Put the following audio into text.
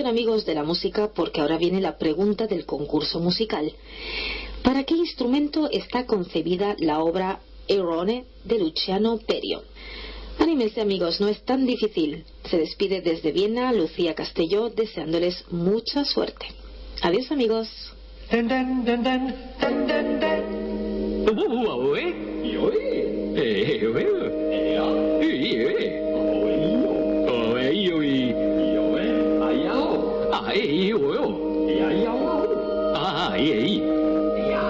Atención amigos de la música, porque ahora viene la pregunta del concurso musical. ¿Para qué instrumento está concebida la obra Errone de Luciano Berio? Anímense amigos, no es tan difícil. Se despide desde Viena Lucía Castelló, deseándoles mucha suerte. Adiós amigos. Ay,